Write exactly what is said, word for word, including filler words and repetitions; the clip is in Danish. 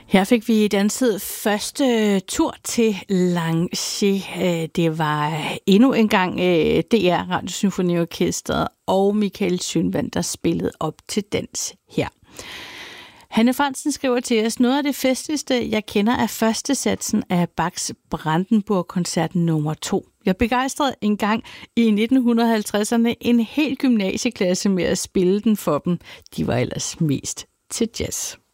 Her fik vi danset første tur til Lange. Det var endnu en gang D R Radiosymfoniorkestret og Michael Schønwandt, der spillede op til dans her. Hanne Fransen skriver til os, noget af det festligste, jeg kender, er første satsen af Bachs Brandenburg-koncerten nummer to. Jeg begejstrede engang i nitten halvtredserne en hel gymnasieklasse med at spille den for dem. De var ellers mest til jazz.